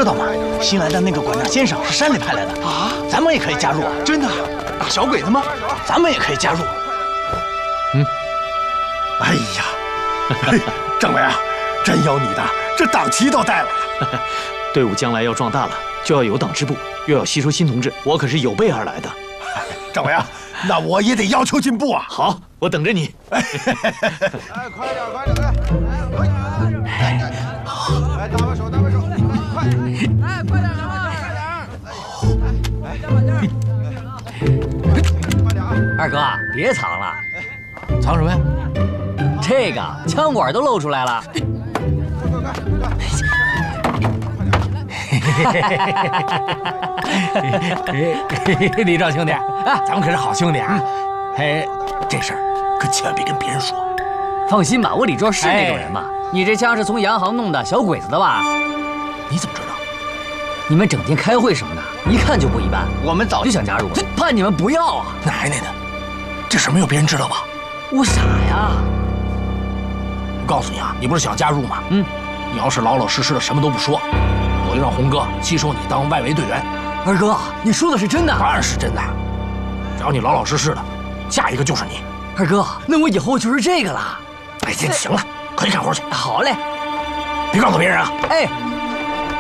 道吗？新来的那个管家先生是山里派来的啊，咱们也可以加入。 真的？打小鬼子吗？ 咱们也可以加入。 嗯。 哎呀，政委啊，真有你的，这党旗都带来了。 队伍将来要壮大了，就要有党支部，又要吸收新同志，我可是有备而来的。 政委啊，那我也得要求进步啊！ 好，我等着你。 哎，快点，快点，哎，来，搭把手，搭把手，快！哎，快点啊，快点！快点啊！ 二哥，别藏了， 藏什么呀？ 这个枪管都露出来了。 李壮兄弟，咱们可是好兄弟啊！这事儿可千万别跟别人说。 放心吧，我李壮是那种人嘛。你这枪是从洋行弄的，小鬼子的吧？ 你怎么知道？ 你们整天开会什么的，一看就不一般。 我们早就想加入了， 怕你们不要啊！ 奶奶的，这事没有别人知道吧？ 我傻呀！ 我告诉你啊，你不是想加入吗？你要是老老实实的什么都不说，我就让红哥吸收你当外围队员。 二哥，你说的是真的？ 当然是真的。只要你老老实实的，下一个就是你。 二哥，那我以后就是这个了。 哎，行了，快去干活去。 好嘞， 别告诉别人啊。 哎。